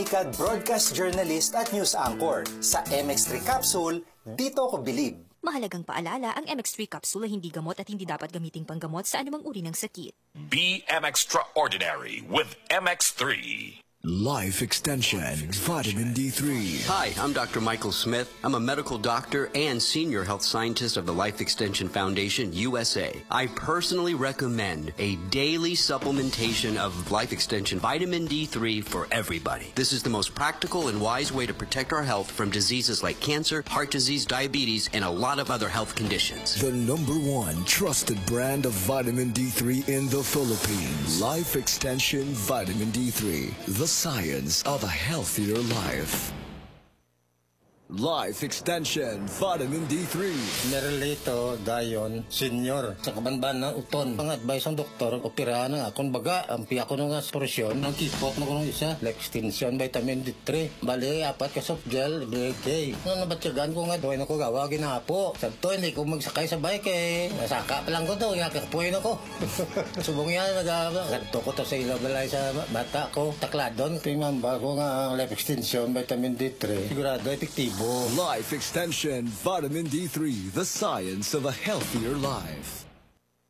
Ikad broadcast journalist at news anchor sa MX3 Capsule, dito ko bilib. Mahalagang paalala, ang MX3 capsule ay hindi gamot at hindi dapat gamiting panggamot sa anumang uri ng sakit. Be extraordinary with MX3. Life Extension Vitamin D3. Hi, I'm Dr. Michael Smith. I'm a medical doctor and senior health scientist of the Life Extension Foundation, USA. I personally recommend a daily supplementation of Life Extension Vitamin D3 for everybody. This is the most practical and wise way to protect our health from diseases like cancer, heart disease, diabetes, and a lot of other health conditions. The #1 trusted brand of vitamin D3 in the Philippines. Life Extension Vitamin D3. The science of a healthier life. Life Extension Vitamin D3. Merlito Dayon Senior sa Kabanban na Uton. Ang advice ng doktor, operahan na akong baga. Ang piya ko nung aspirasyon, ang kipok na ko nung isa. Extension Vitamin D3. Bali, 4 ka soft gel, BK. Nung nabatsagan ko nga, doon ako gawa, ginapo. Sabto, hindi ko magsakay sa bike eh. Nasaka pa lang ko to, ikakapuin ako. Subong yan, nagto ko to sa ilabalay sa bata ko. Takladon, pinamba ko nga Life Extension Vitamin D3. Sigurado, epektibo. Life Extension Vitamin D3, the science of a healthier life.